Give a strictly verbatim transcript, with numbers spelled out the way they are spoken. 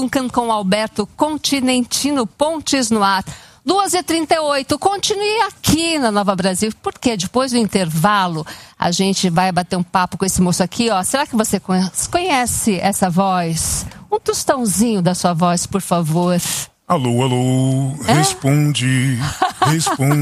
Duncan com Alberto Continentino Pontes no ar. duas e trinta e oito, continue aqui na Nova Brasil, porque depois do intervalo a gente vai bater um papo com esse moço aqui, ó. Será que você conhece essa voz? Um tostãozinho da sua voz, por favor. Alô, alô, é? responde, responde.